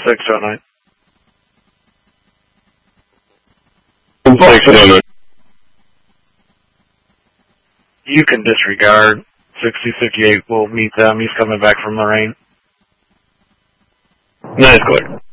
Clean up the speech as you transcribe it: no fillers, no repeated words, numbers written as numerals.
09. Thanks, Amendment. You can disregard. 6058 will meet them. He's coming back from Lorraine. Nice, clear.